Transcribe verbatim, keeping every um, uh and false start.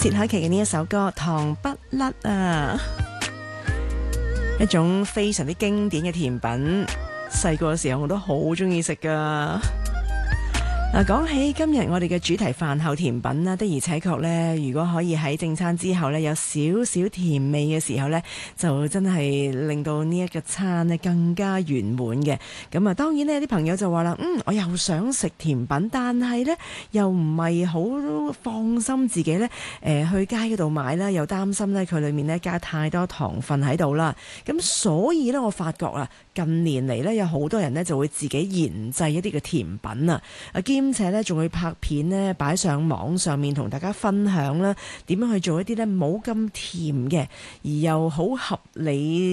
薛凱琪嘅呢一首歌《糖不甩》啊，一種非常之經典嘅甜品，細個嘅時候我都好鍾意食㗎。嗱，講起今日我哋嘅主題飯後甜品啦，的而且確呢，如果可以喺正餐之後呢，有少少甜味嘅時候呢，就真係令到呢一個餐呢更加圓滿嘅。咁啊，當然呢，有啲朋友就話啦，嗯，我又想食甜品，但係呢又唔係好放心自己呢，誒、呃、去街嗰度買啦，又擔心呢佢裡面呢加太多糖分喺度啦。咁所以呢，我發覺啊，近年嚟呢，有好多人呢就會自己研製一啲嘅甜品啊，啊兼且咧，仲會拍片咧，擺上網上面同大家分享啦，點樣去做一啲咧冇咁甜嘅，而又好合理